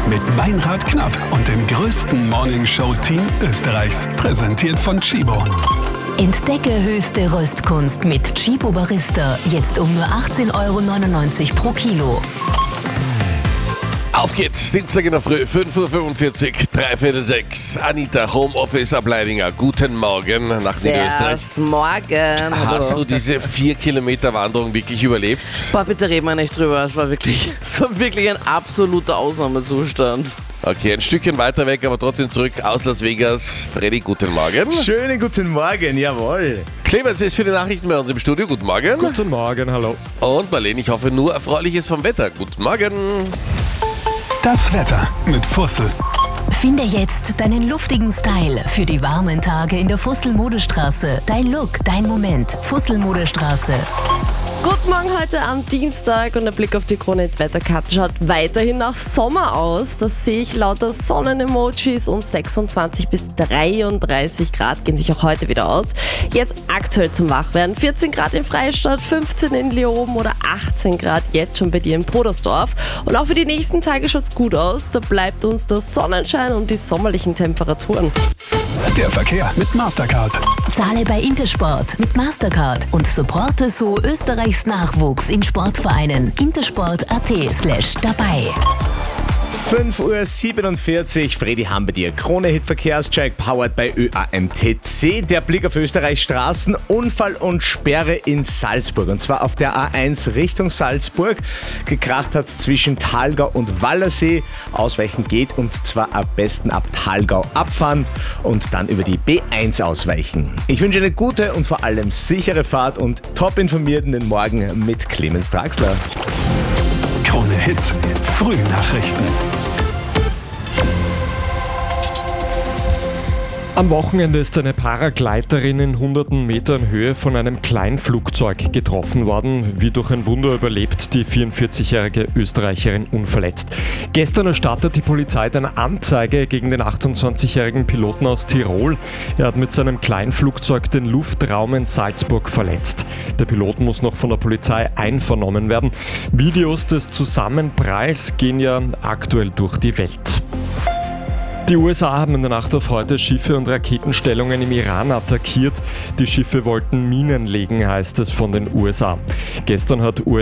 mit Meinrad Knapp und dem größten Morningshow-Team Österreichs. Präsentiert von Chibo. Entdecke höchste Röstkunst mit Chibo Barista. Jetzt um nur 18,99 € pro Kilo. Auf geht's, Dienstag in der Früh, 5:45 Uhr, 5:45. Anita, Homeoffice ab Leidinger. Guten Morgen nach Niederösterreich. Morgen. Hast du diese 4 Kilometer Wanderung wirklich überlebt? Boah, bitte reden wir nicht drüber. Es war wirklich ein absoluter Ausnahmezustand. Okay, ein Stückchen weiter weg, aber trotzdem zurück aus Las Vegas. Freddy, guten Morgen. Schönen guten Morgen, jawohl. Clemens ist für die Nachrichten bei uns im Studio. Guten Morgen. Guten Morgen, hallo. Und Marlene, ich hoffe nur Erfreuliches vom Wetter. Guten Morgen. Das Wetter mit Fussel. Finde jetzt deinen luftigen Style für die warmen Tage in der Fussel-Modestraße. Dein Look, dein Moment. Fussel-Modestraße. Guten Morgen heute am Dienstag und der Blick auf die Krone-Wetterkarte schaut weiterhin nach Sommer aus. Das sehe ich lauter Sonnen-Emojis und 26 bis 33 Grad gehen sich auch heute wieder aus. Jetzt aktuell zum Wachwerden. 14 Grad in Freistadt, 15 in Leoben oder 18 Grad jetzt schon bei dir in Podersdorf. Und auch für die nächsten Tage schaut es gut aus. Da bleibt uns der Sonnenschein und die sommerlichen Temperaturen. Der Verkehr mit Mastercard. Zahle bei Intersport mit Mastercard und supporte so Österreichs Nachwuchs in Sportvereinen. intersport.at/dabei. 5:47 Uhr, Freddy haben bei dir. Krone-Hit-Verkehrscheck, powered by ÖAMTC. Der Blick auf Österreichs Straßen, Unfall und Sperre in Salzburg. Und zwar auf der A1 Richtung Salzburg. Gekracht hat es zwischen Thalgau und Wallersee. Ausweichen geht und zwar am besten ab Thalgau abfahren und dann über die B1 ausweichen. Ich wünsche eine gute und vor allem sichere Fahrt und top informiert in den Morgen mit Clemens Draxler. Krone Hits, Frühnachrichten. Am Wochenende ist eine Paragleiterin in hunderten Metern Höhe von einem Kleinflugzeug getroffen worden. Wie durch ein Wunder überlebt die 44-jährige Österreicherin unverletzt. Gestern erstattet die Polizei eine Anzeige gegen den 28-jährigen Piloten aus Tirol. Er hat mit seinem Kleinflugzeug den Luftraum in Salzburg verletzt. Der Pilot muss noch von der Polizei einvernommen werden. Videos des Zusammenpralls gehen ja aktuell durch die Welt. Die USA haben in der Nacht auf heute Schiffe und Raketenstellungen im Iran attackiert. Die Schiffe wollten Minen legen, heißt es von den USA. Gestern hat